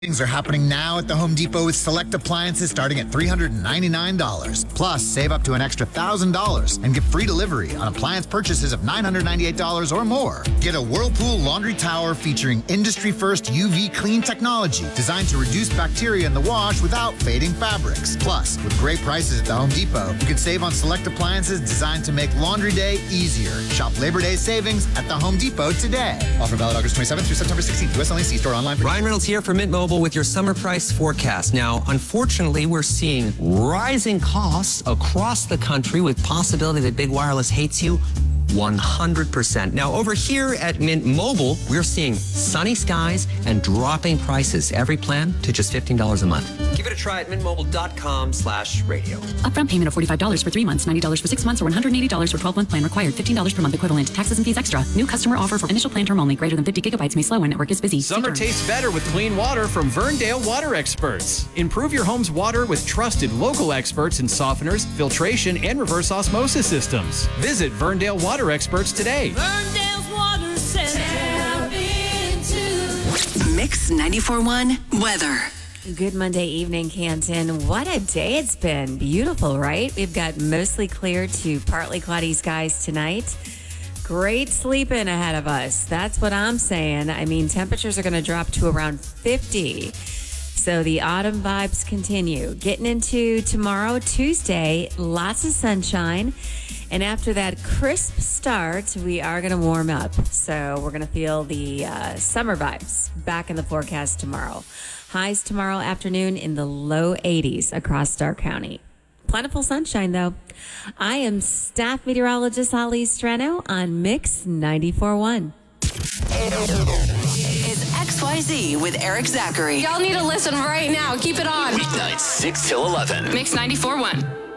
Things are happening now at the Home Depot with select appliances starting at $399. Plus, save up to an extra $1,000 and get free delivery on appliance purchases of $998 or more. Get a Whirlpool laundry tower featuring industry-first UV clean technology designed to reduce bacteria in the wash without fading fabrics. Plus, with great prices at the Home Depot, you can save on select appliances designed to make laundry day easier. Shop Labor Day savings at the Home Depot today. Offer valid August 27th through September 16th. US only. See store online. Ryan Reynolds here for Mint Mobile with your summer price forecast. Now, unfortunately, we're seeing rising costs across the country with possibility that big wireless hates you 100%. Now, over here at Mint Mobile, we're seeing sunny skies and dropping prices. Every plan to just $15 a month. Give it a try at mintmobile.com/radio. Upfront payment of $45 for 3 months, $90 for 6 months, or $180 for 12-month plan required. $15 per month equivalent. Taxes and fees extra. New customer offer for initial plan term only. Greater than 50 gigabytes may slow when network is busy. Summer tastes better with clean water from Verndale Water Experts. Improve your home's water with trusted local experts in softeners, filtration, and reverse osmosis systems. Visit Verndale Water Experts today. Verndale's Water Center. Tap into Mix 94.1 weather. Good Monday evening, Canton. What a day it's been. Beautiful, right? We've got mostly clear to partly cloudy skies tonight. Great sleeping ahead of us. That's what I'm saying. I mean, temperatures are going to drop to around 50. So the autumn vibes continue. Getting into tomorrow, Tuesday, lots of sunshine. And after that crisp start, we are going to warm up. So we're going to feel the summer vibes back in the forecast tomorrow. Highs tomorrow afternoon in the low 80s across Stark County. Plentiful sunshine, though. I am staff meteorologist Holly Strano on Mix 94.1. It's XYZ with Eric Zachary. Y'all need to listen right now. Keep it on. Weeknights 6 till 11. Mix 94.1.